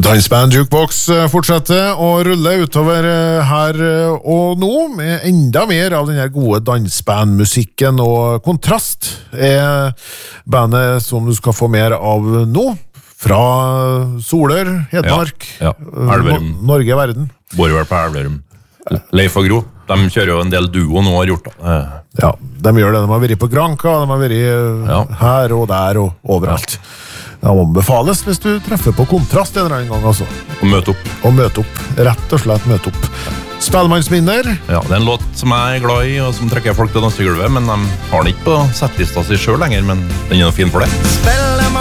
Dansband Jukebox fortsetter å rulle utover her og nå med enda mer av den her gode dansbandmusikken, og Kontrast bandet som du skal få mer av nå fra Soler, Hedmark, Norge, verden. Bor vel på Elverum. Leif og Gro, de kjører jo en del duo nå, har gjort det. Ja, de gjør det. De har vært på Granca, de har vært her og der og overalt. Det må befales hvis du treffer på Kontrast en eller annen gang, altså. Og møte opp. Og møte opp. Rett og slett møte opp. Spellemannsminner. Ja, det en låt som jeg glad i, og som trekker folk til dansegulvet, men de har den ikke på settlista si selv lenger, men den noe fin for det.